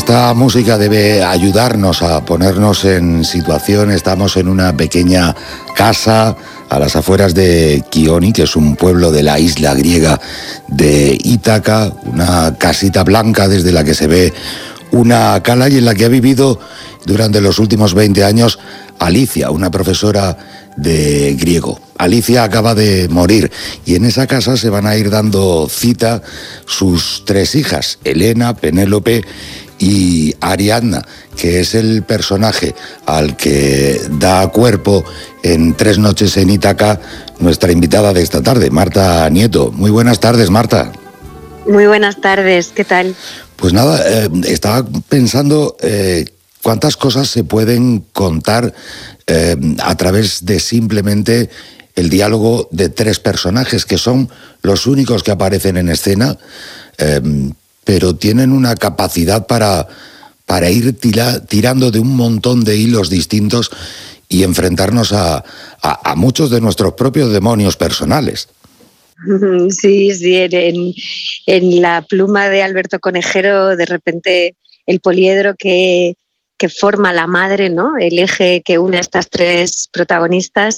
Esta música debe ayudarnos a ponernos en situación. Estamos en una pequeña casa a las afueras de Chioni, que es un pueblo de la isla griega de Ítaca, una casita blanca desde la que se ve una cala y en la que ha vivido durante los últimos 20 años Alicia, una profesora de griego. Alicia acaba de morir y en esa casa se van a ir dando cita sus 3 hijas, Elena, Penélope y Ariadna, que es el personaje al que da cuerpo en 3 noches en Ítaca nuestra invitada de esta tarde, Marta Nieto. Muy buenas tardes, Marta. Muy buenas tardes, ¿qué tal? Pues nada, estaba pensando cuántas cosas se pueden contar a través de simplemente el diálogo de 3 personajes, que son los únicos que aparecen en escena, pero tienen una capacidad para ir tirando de un montón de hilos distintos y enfrentarnos a muchos de nuestros propios demonios personales. Sí, en la pluma de Alberto Conejero, de repente el poliedro que forma la madre, ¿no? El eje que une a estas 3 protagonistas,